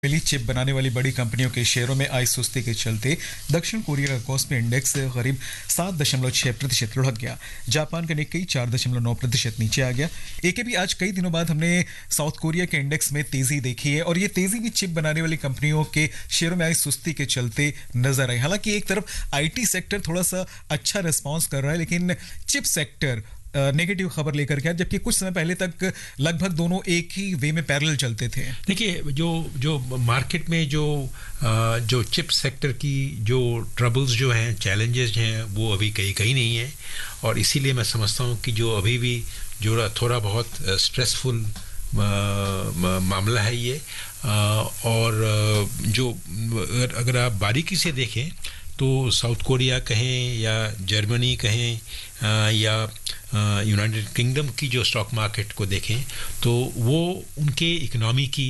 मिली chip बनाने वाली बड़ी कंपनियों के शेयरों में आई सुस्ती के चलते दक्षिण कोरिया का कॉस्पी इंडेक्स करीब 7.6% लुढ़क गया। जापान का निक्केई 4.9% नीचे आ गया। एकेबी आज कई दिनों बाद हमने साउथ कोरिया के इंडेक्स में तेजी देखी है और ये तेजी भी चिप बनाने वाली कंपनियों के शेयरों में आई सुस्ती के चलते नजर आई। हालांकि एक तरफ आईटी सेक्टर थोड़ा सा अच्छा रिस्पॉन्स कर रहा है, लेकिन चिप सेक्टर नेगेटिव खबर लेकर के, जबकि कुछ समय पहले तक लगभग दोनों एक ही वे में पैरेलल चलते थे। देखिए, जो मार्केट में जो चिप सेक्टर की जो ट्रबल्स जो हैं, चैलेंजेस हैं, वो अभी कहीं नहीं है। और इसीलिए मैं समझता हूँ कि जो अभी भी जो थोड़ा बहुत स्ट्रेसफुल मामला है ये। और जो अगर आप बारीकी से देखें तो साउथ कोरिया कहें या जर्मनी कहें या यूनाइटेड किंगडम की जो स्टॉक मार्केट को देखें तो वो उनके इकोनॉमी की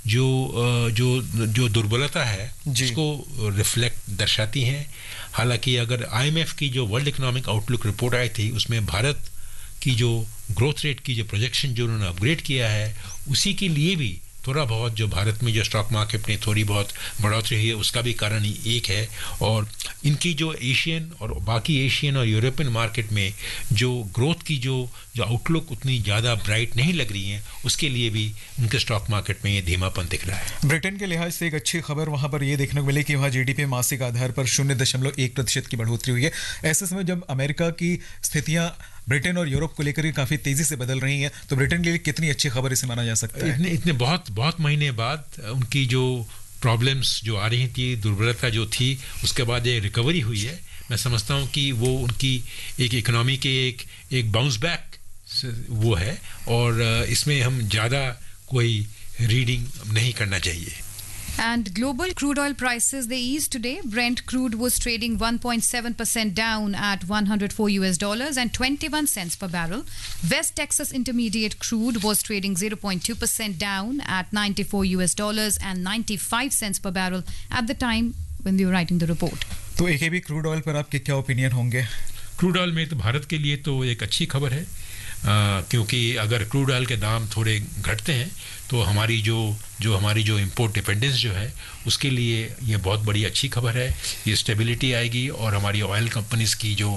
जो दुर्बलता है उसको रिफ्लेक्ट दर्शाती हैं। हालांकि अगर आईएमएफ की जो वर्ल्ड इकोनॉमिक आउटलुक रिपोर्ट आई थी उसमें भारत की जो ग्रोथ रेट की जो प्रोजेक्शन जो उन्होंने अपग्रेड किया है, उसी के लिए भी थोड़ा बहुत जो भारत में जो स्टॉक मार्केट में थोड़ी बहुत बढ़ोतरी हुई है उसका भी कारण एक है। और इनकी जो एशियन और बाकी एशियन और यूरोपियन मार्केट में जो ग्रोथ की जो आउटलुक उतनी ज़्यादा ब्राइट नहीं लग रही है, उसके लिए भी उनके स्टॉक मार्केट में ये धीमापन दिख रहा है। ब्रिटेन के लिहाज से एक अच्छी खबर वहां पर ये देखने को मिली कि वहां जीडीपी मासिक आधार पर 0.1% की बढ़ोतरी हुई है। ऐसे समय जब अमेरिका की स्थितियां ब्रिटेन और यूरोप को लेकर काफी तेजी से बदल रही हैं, तो ब्रिटेन के लिए कितनी अच्छी खबर इसे माना जा सकता है? इतने बहुत महीने बाद उनकी जो प्रॉब्लम्स जो आ रही थी, दुर्बलता जो थी, उसके बाद ये रिकवरी हुई है। मैं समझता हूँ कि वो उनकी एक इकोनॉमी के एक बाउंस बैक वो है और इसमें हम ज़्यादा कोई रीडिंग नहीं करना चाहिए। And global crude oil prices, they eased today. Brent crude was trading 1.7% down at $104 and 21 cents per barrel. West Texas Intermediate crude was trading 0.2% down at $94 and 95 cents per barrel at the time when we were writing the report. तो AKB crude oil पर आपके क्या opinion होंगे? Crude oil में तो भारत के लिए तो एक अच्छी खबर है, क्योंकि अगर क्रूड ऑयल के दाम थोड़े घटते हैं तो हमारी जो इंपोर्ट डिपेंडेंस जो है उसके लिए ये बहुत बड़ी अच्छी खबर है। ये स्टेबिलिटी आएगी और हमारी ऑयल कंपनीज की जो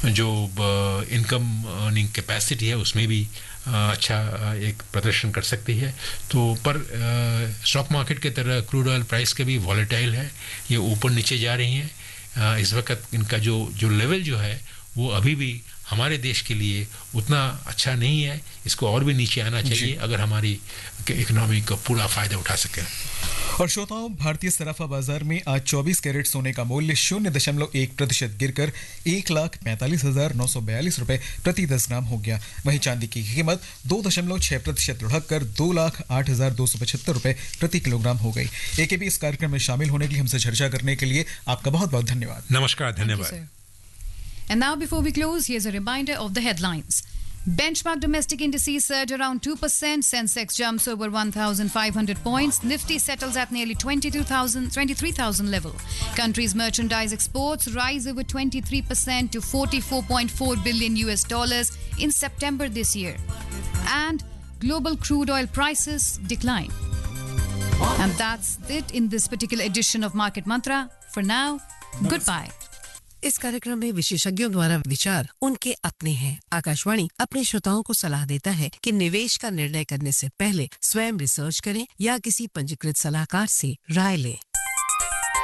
इनकम अर्निंग कैपेसिटी है उसमें भी अच्छा एक प्रदर्शन कर सकती है। तो पर स्टॉक मार्केट के तरह क्रूड ऑयल प्राइस के भी वॉलेटाइल है, ये ऊपर नीचे जा रही हैं। इस वक्त इनका जो लेवल जो है वो अभी भी हमारे देश के लिए उतना अच्छा नहीं है। इसको और भी नीचे आना चाहिए अगर हमारी इकोनॉमी का पूरा फायदा उठा सके। और श्रोताओं, भारतीय सराफा बाजार में आज 24 कैरेट सोने का मूल्य 0.1% गिरकर 1,45,942 रुपए प्रति 10 ग्राम हो गया। वहीं चांदी की कीमत 2.6% लुढ़क कर 2,08,275 रुपए प्रति किलोग्राम हो गई। एकेबी इस कार्यक्रम में शामिल होने के लिए हमसे चर्चा करने के लिए आपका बहुत बहुत धन्यवाद। नमस्कार, धन्यवाद। And now before we close, here's a reminder of the headlines. Benchmark domestic indices surge around 2%. Sensex jumps over 1,500 points. Nifty settles at nearly 23,000 level. Country's merchandise exports rise over 23% to $44.4 billion in September this year. And global crude oil prices decline. And that's it in this particular edition of Market Mantra. For now, goodbye. इस कार्यक्रम में विशेषज्ञों द्वारा विचार उनके अपने हैं। आकाशवाणी अपने श्रोताओं को सलाह देता है कि निवेश का निर्णय करने से पहले स्वयं रिसर्च करें या किसी पंजीकृत सलाहकार से राय लें।